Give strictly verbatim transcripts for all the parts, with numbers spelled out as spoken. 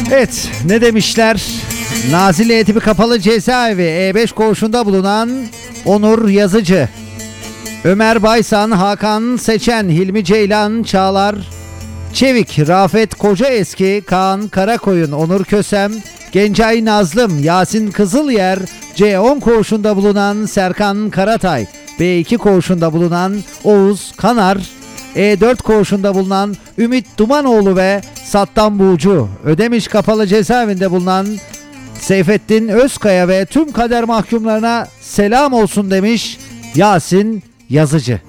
Evet, ne demişler? Nazilli Etibi Kapalı Cezaevi E beş koğuşunda bulunan Onur Yazıcı, Ömer Baysan, Hakan Seçen, Hilmi Ceylan, Çağlar Çevik, Rafet Kocaeski, Kaan Karakoyun, Onur Kösem, Gencay Nazlım, Yasin Kızılyer, C on koğuşunda bulunan Serkan Karatay, B iki koğuşunda bulunan Oğuz Kanar, E dört koğuşunda bulunan Ümit Dumanoğlu ve Sattan Buğcu, Ödemiş Kapalı Cezaevinde bulunan Seyfettin Özkaya ve tüm kader mahkumlarına selam olsun demiş Yasin Yazıcı.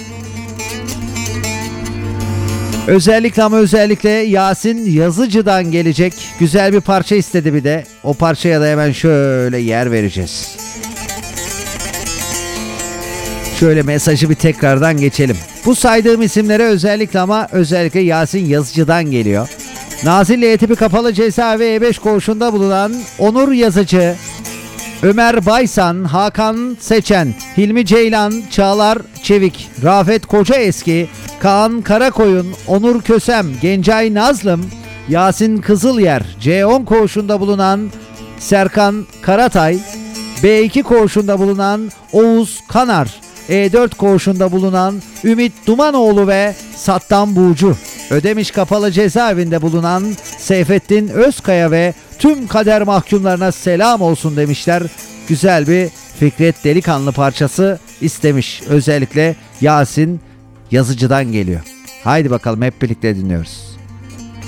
Özellikle ama özellikle Yasin Yazıcı'dan gelecek güzel bir parça istedi bir de. O parçaya da hemen şöyle yer vereceğiz. Şöyle mesajı bir tekrardan geçelim. Bu saydığım isimlere özellikle ama özellikle Yasin Yazıcı'dan geliyor. Nazilli Etibi Kapalı Cezaevi E beş koğuşunda bulunan Onur Yazıcı, Ömer Baysan, Hakan Seçen, Hilmi Ceylan, Çağlar Çevik, Rafet Kocaeski, Kaan Karakoyun, Onur Kösem, Gencay Nazlım, Yasin Kızılyer, C on koğuşunda bulunan Serkan Karatay, B iki koğuşunda bulunan Oğuz Kanar, E dört koğuşunda bulunan Ümit Dumanoğlu ve Sattan Buğcu, Ödemiş Kapalı Cezaevinde bulunan Seyfettin Özkaya ve tüm kader mahkumlarına selam olsun demişler. Güzel bir Fikret Delikanlı parçası istemiş. Özellikle Yasin Yazıcı'dan geliyor. Haydi bakalım hep birlikte dinliyoruz.